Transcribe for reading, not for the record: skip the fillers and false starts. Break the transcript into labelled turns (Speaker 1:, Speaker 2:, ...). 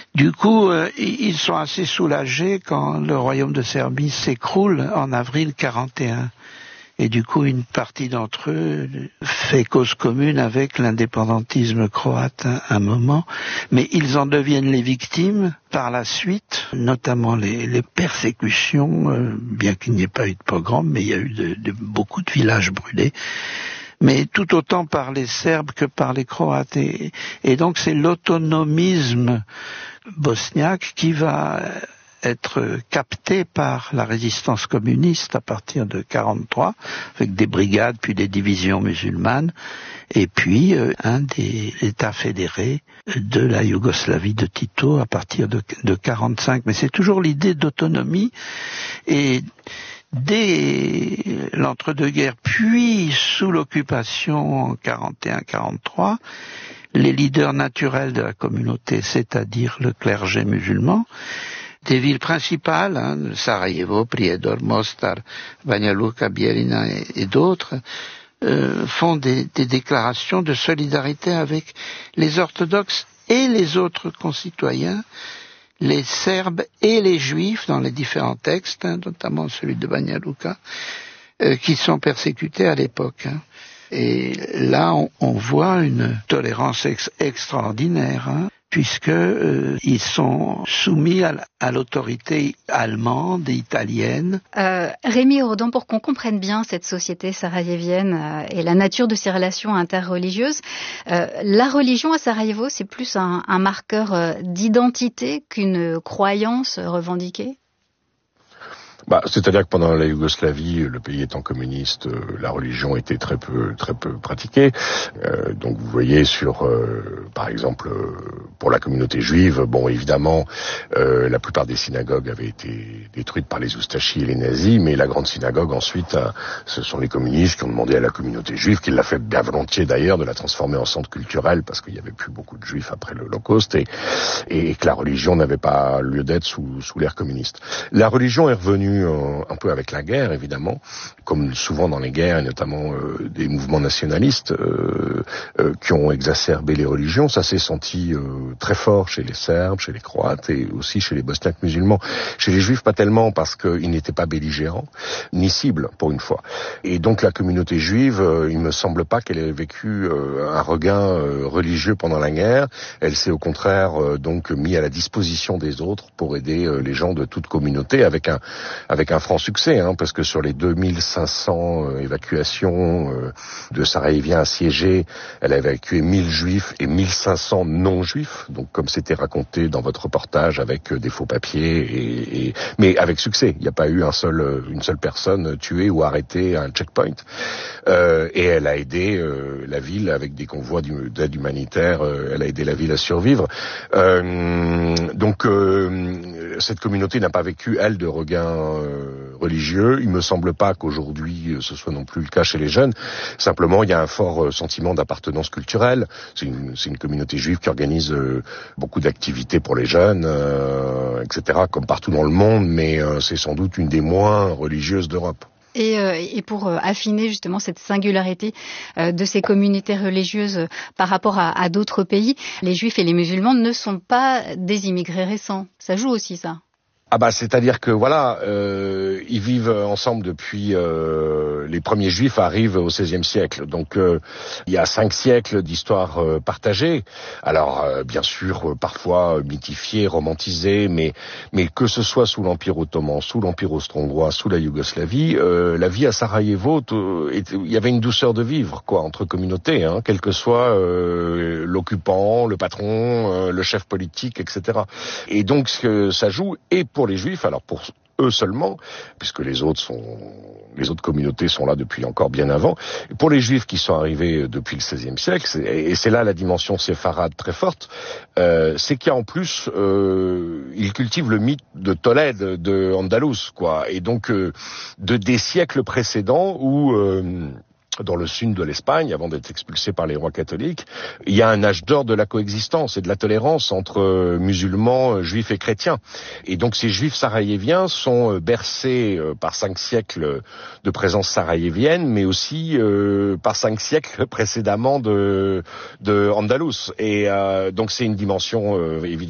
Speaker 1: Du coup, ils sont assez soulagés quand le royaume de Serbie s'écroule en avril 41. Et du coup, une partie d'entre eux fait cause commune avec l'indépendantisme croate un moment, mais ils en deviennent les victimes par la suite, notamment les persécutions, bien qu'il n'y ait pas eu de pogrom, mais il y a eu beaucoup de villages brûlés, mais tout autant par les Serbes que par les Croates. Et donc c'est l'autonomisme bosniaque qui va être capté par la résistance communiste à partir de 43, avec des brigades puis des divisions musulmanes, et puis un des États fédérés de la Yougoslavie de Tito à partir de 45. Mais c'est toujours l'idée d'autonomie, et dès l'entre-deux-guerres, puis sous l'occupation en 41-43, les leaders naturels de la communauté, c'est-à-dire le clergé musulman, des villes principales, Sarajevo, Prijedor, Mostar, Banja Luka, Bijeljina et d'autres, font des déclarations de solidarité avec les orthodoxes et les autres concitoyens, les Serbes et les Juifs dans les différents textes, notamment celui de Banja Luka, qui sont persécutés à l'époque. Et là, on voit une tolérance extraordinaire, puisque ils sont soumis à l'autorité allemande et italienne.
Speaker 2: Rémi Audin, pour qu'on comprenne bien cette société sarajevienne et la nature de ces relations interreligieuses, la religion à Sarajevo, c'est plus un marqueur d'identité qu'une croyance revendiquée ?
Speaker 3: C'est-à-dire que pendant la Yougoslavie, le pays étant communiste, la religion était très peu pratiquée. Donc vous voyez par exemple, pour la communauté juive, évidemment, la plupart des synagogues avaient été détruites par les Oustachis et les nazis, mais la grande synagogue ensuite, ce sont les communistes qui ont demandé à la communauté juive, qui l'a fait bien volontiers d'ailleurs, de la transformer en centre culturel parce qu'il y avait plus beaucoup de juifs après l'Holocauste et que la religion n'avait pas lieu d'être sous l'ère communiste. La religion est revenue un peu avec la guerre, évidemment, comme souvent dans les guerres, et notamment des mouvements nationalistes qui ont exacerbé les religions. Ça s'est senti très fort chez les Serbes, chez les Croates et aussi chez les Bosniaques musulmans. Chez les Juifs, pas tellement, parce qu'ils n'étaient pas belligérants, ni cibles, pour une fois. Et donc la communauté juive, il me semble pas qu'elle ait vécu un regain religieux pendant la guerre. Elle s'est au contraire donc mis à la disposition des autres pour aider les gens de toute communauté avec un franc succès, parce que sur les 2500 évacuations de Sarajeviens assiégés, elle a évacué 1000 juifs et 1500 non-juifs, donc comme c'était raconté dans votre reportage avec des faux papiers, mais avec succès. Il n'y a pas eu une seule personne tuée ou arrêtée à un checkpoint. Et elle a aidé la ville avec des convois d'aide humanitaire, elle a aidé la ville à survivre. Donc cette communauté n'a pas vécu, elle, de regain religieux. Il me semble pas qu'aujourd'hui ce soit non plus le cas chez les jeunes. Simplement, il y a un fort sentiment d'appartenance culturelle. C'est une communauté juive qui organise beaucoup d'activités pour les jeunes, etc., comme partout dans le monde, mais c'est sans doute une des moins religieuses d'Europe.
Speaker 2: Et pour affiner justement cette singularité de ces communautés religieuses par rapport à d'autres pays, les juifs et les musulmans ne sont pas des immigrés récents. Ça joue aussi, ça.
Speaker 3: C'est-à-dire que ils vivent ensemble depuis les premiers juifs arrivent au XVIe siècle. Donc il y a 5 siècles d'histoire partagée. Alors bien sûr parfois mythifiée, romantisée, mais que ce soit sous l'Empire ottoman, sous l'Empire austro-hongrois, sous la Yougoslavie, la vie à Sarajevo, il y avait une douceur de vivre entre communautés, quel que soit l'occupant, le patron, le chef politique, etc. Et donc ça joue et pour les Juifs, alors pour eux seulement, puisque les autres communautés sont là depuis encore bien avant. Pour les Juifs qui sont arrivés depuis le XVIe siècle, et c'est là la dimension séfarade très forte, c'est qu'il y a en plus, ils cultivent le mythe de Tolède, de Andalous, et donc des siècles précédents où dans le sud de l'Espagne, avant d'être expulsé par les rois catholiques, il y a un âge d'or de la coexistence et de la tolérance entre musulmans, juifs et chrétiens. Et donc ces juifs sarajeviens sont bercés par 5 siècles de présence sarajevienne, mais aussi par 5 siècles précédemment de Andalous. Et donc c'est une dimension évidemment